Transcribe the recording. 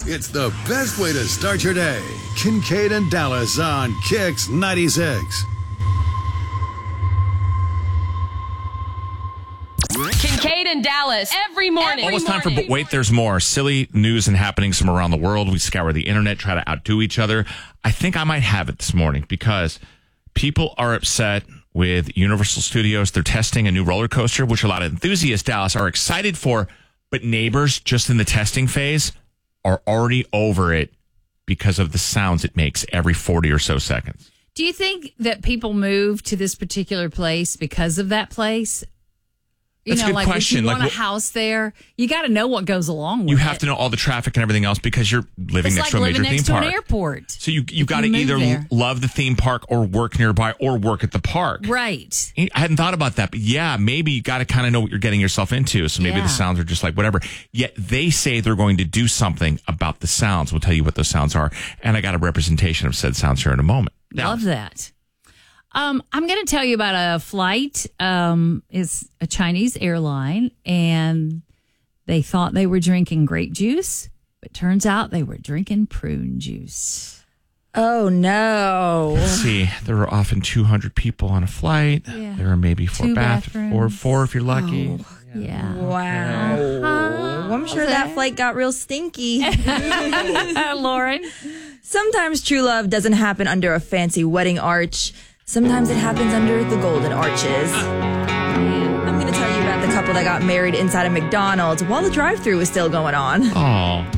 It's the best way to start your day. Kincaid and Dallas on Kix 96. Kincaid and Dallas every morning. Almost time for But Wait, There's More. Silly news and happenings from around the world. We scour the internet, try to outdo each other. I think I might have it this morning because people are upset with Universal Studios. They're testing a new roller coaster, which a lot of enthusiasts, Dallas, are excited for. But neighbors, just in the testing phase, are already over it because of the sounds it makes every 40 or so seconds. Do you think that people move to this particular place because of that place? That's a good question. If you want a house there, you got to know what goes along with it. You have to know all the traffic and everything else because you're living next to a major theme park. An airport. So you got to either love the theme park or work nearby or work at the park. Right. I hadn't thought about that, but yeah, maybe you got to kind of know what you're getting yourself into. So maybe the sounds are just like whatever. Yet they say they're going to do something about the sounds. We'll tell you what those sounds are. And I got a representation of said sounds here in a moment. Love that. I'm going to tell you about a flight. It's a Chinese airline, and they thought they were drinking grape juice, but turns out they were drinking prune juice. Oh, no. Let's see. There are often 200 people on a flight. Yeah. There are maybe 4 bathrooms. or 4 if you're lucky. Oh, yeah. Wow. Uh-huh. I'm sure that flight got real stinky. Lauren? Sometimes true love doesn't happen under a fancy wedding arch. Sometimes it happens under the golden arches. I'm going to tell you about the couple that got married inside a McDonald's while the drive-thru was still going on. Oh.